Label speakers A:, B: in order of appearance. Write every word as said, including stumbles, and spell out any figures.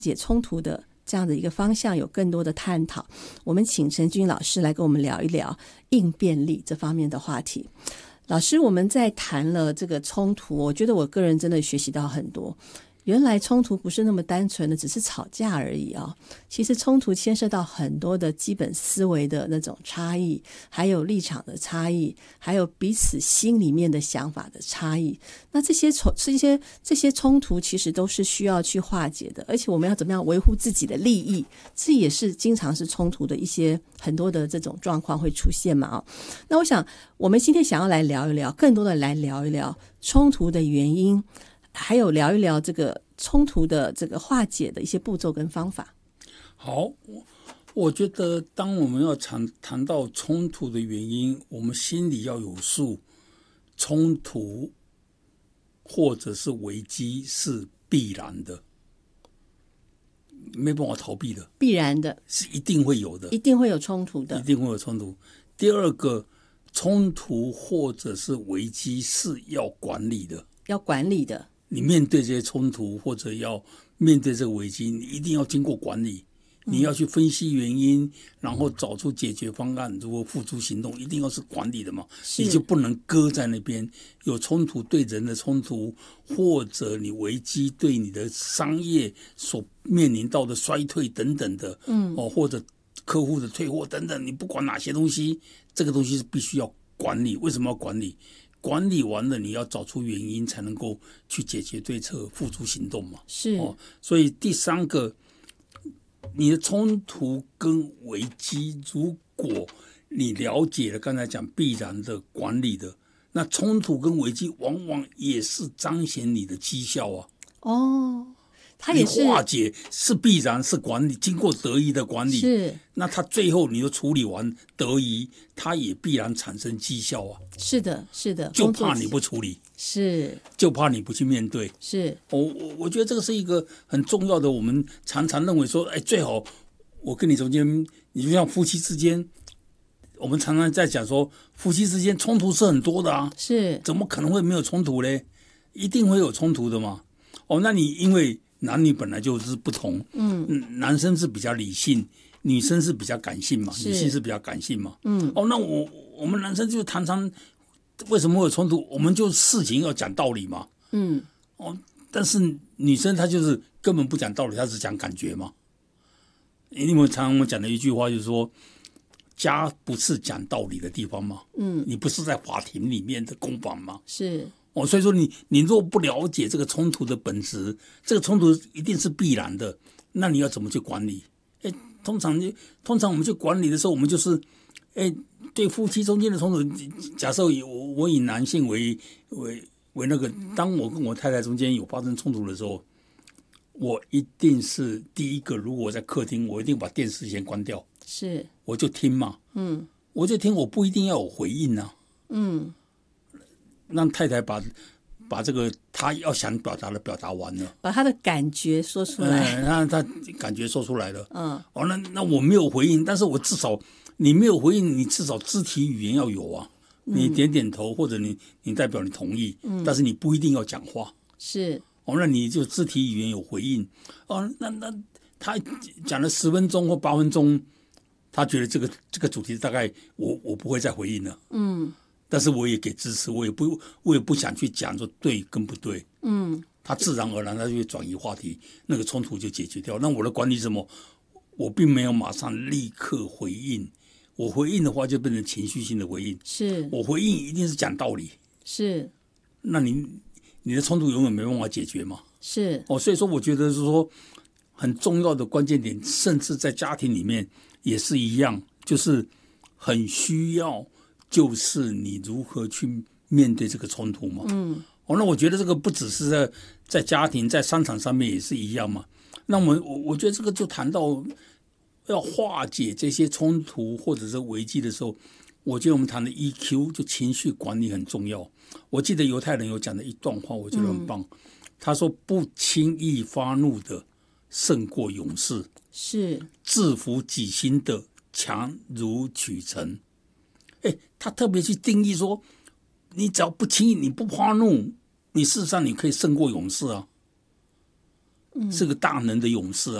A: 解冲突的这样的一个方向有更多的探讨。我们请陈君老师来跟我们聊一聊应变力这方面的话题。老师，我们在谈了这个冲突，我觉得我个人真的学习到很多。原来冲突不是那么单纯的只是吵架而已啊、哦！其实冲突牵涉到很多的基本思维的那种差异，还有立场的差异，还有彼此心里面的想法的差异。那这些冲这些这些冲突其实都是需要去化解的，而且我们要怎么样维护自己的利益，这也是经常是冲突的一些很多的这种状况会出现嘛、哦、那我想我们今天想要来聊一聊，更多的来聊一聊冲突的原因，还有聊一聊这个冲突的这个化解的一些步骤跟方法。
B: 好，我觉得当我们要谈谈到冲突的原因，我们心里要有数，冲突或者是危机是必然的，没办法逃避的，
A: 必然的，
B: 是一定会有的，
A: 一定会有冲突的，
B: 一定会有冲突。第二个，冲突或者是危机是要管理的，
A: 要管理的。
B: 你面对这些冲突或者要面对这个危机，你一定要经过管理，你要去分析原因，然后找出解决方案，如果付诸行动，一定要是管理的嘛，你就不能搁在那边。有冲突对人的冲突，或者你危机对你的商业所面临到的衰退等等的，嗯，哦，或者客户的退货等等，你不管哪些东西，这个东西是必须要管理。为什么要管理？管理完了，你要找出原因，才能够去解决对策，付诸行动嘛。
A: 是，
B: 哦，所以第三个，你的冲突跟危机，如果你了解了刚才讲必然的管理的，那冲突跟危机往往也是彰显你的绩效啊。
A: 哦。它也是
B: 你化解是必然是管理，经过得宜的管理，
A: 是
B: 那它最后你又处理完得宜，它也必然产生绩效啊。
A: 是的，是的，
B: 就怕你不处理，
A: 是
B: 就怕你不去面对。
A: 是，
B: 我我我觉得这个是一个很重要的。我们常常认为说，哎，最好我跟你中间，你就像夫妻之间，我们常常在讲说，夫妻之间冲突是很多的啊，
A: 是
B: 怎么可能会没有冲突嘞？一定会有冲突的嘛。哦，那你因为男女本来就是不同，嗯，男生是比较理性，女生是比较感性嘛，女性是比较感性嘛，嗯，哦，那我我们男生就常常为什么会有冲突？我们就事情要讲道理嘛，嗯，哦，但是女生她就是根本不讲道理，她只讲感觉嘛。因为常常我们讲的一句话就是说，家不是讲道理的地方嘛，嗯，你不是在法庭里面的公房嘛，
A: 是。
B: 哦，所以说你你若不了解这个冲突的本质，这个冲突一定是必然的，那你要怎么去管理？哎，通常通常我们去管理的时候，我们就是，哎，对夫妻中间的冲突，假设以我我以男性为为为那个，当我跟我太太中间有发生冲突的时候，我一定是第一个，如果我在客厅，我一定把电视先关掉，
A: 是，
B: 我就听嘛，嗯，我就听，我不一定要有回应啊，嗯。让太太把把这个她要想表达的表达完了，
A: 把她的感觉说出来，
B: 嗯，让她感觉说出来了，嗯，哦，那那我没有回应，但是我至少你没有回应，你至少肢体语言要有啊，你点点头或者你你代表你同意，嗯，但是你不一定要讲话，
A: 是，
B: 哦，那你就肢体语言有回应，哦，那那他讲了十分钟或八分钟，他觉得这个这个主题大概我我不会再回应了，嗯。但是我也给支持，我也不，我也不想去讲说对跟不对，嗯，他自然而然他就会转移话题，那个冲突就解决掉。那我的管理是什么？我并没有马上立刻回应，我回应的话就变成情绪性的回应，
A: 是
B: 我回应一定是讲道理，
A: 是，
B: 那你你的冲突永远没办法解决嘛，
A: 是
B: 哦，所以说我觉得是说很重要的关键点，甚至在家庭里面也是一样，就是很需要。就是你如何去面对这个冲突嘛？嗯，哦，那我觉得这个不只是在在家庭，在商场上面也是一样嘛。那我我我觉得这个就谈到要化解这些冲突或者是危机的时候，我觉得我们谈的 E Q 就情绪管理很重要。我记得犹太人有讲的一段话，我觉得很棒。嗯、他说：“不轻易发怒的胜过勇士，
A: 是
B: 制服己心的强如取成。”哎，他特别去定义说，你只要不轻易，你不发怒，你事实上你可以胜过勇士啊。 是个大能的勇士啊。